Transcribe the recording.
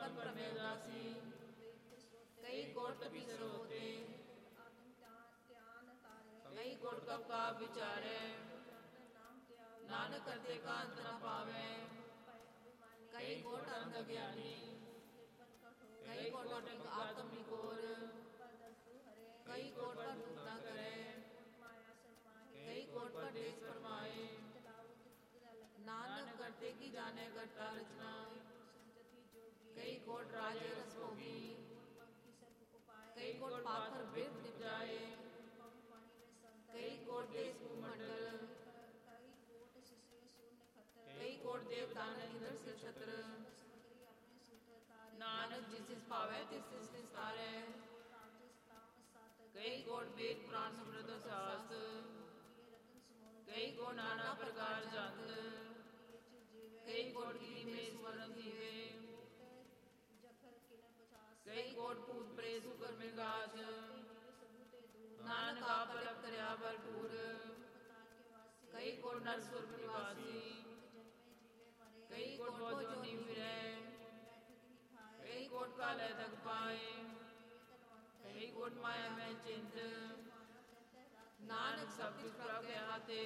पद प्रमेय दासी कई कोट बिसर होते कई कोट कब का विचारे नानक करते का अंत न पावे कई कोट अंध ज्ञानी कई कोट आत्म निकोर कई कोट पर दुख न करे कई कोट पर देश फरमाए नानक करते की जाने करता रचना कई कोट राजे रस भोगी कई कोट पाथर वृद्ध निपजाए कई कोट देश भूमंडल कई कोट देवता इंद्र से छत्र नानक जिस जिस पावे तिस तिस निस्तारे कई कोट वेद पुराण समृद्ध शास्त्र कई कोट नाना प्रकार जंत कई कोट की में स्मरण जीवे कई कोट भूत प्रेत सुकर में गाज नानक आप पलक करया भरपूर कई कोट नर स्वर्ग निवासी कई कोट भोजोनी फिरे कई कोट काले तक पाए कई कोट माया में चिंत नानक सब कुछ प्रभ के हाथे